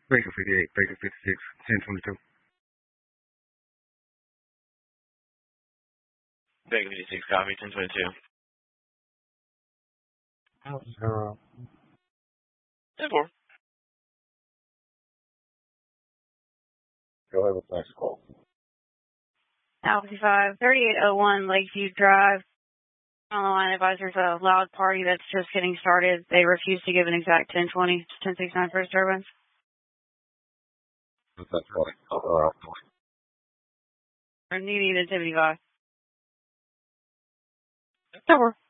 Baker 58, Baker 56, 1022. Baker 56, copy, 1022. 0. 10-4. Go ahead with the next call. Alpha 5, 3801 Lakeview Drive. On the line, advisors a loud party that's just getting started. They refuse to give an exact 1020, 1069 first turbines. That's 20. Or needing the 75. Over.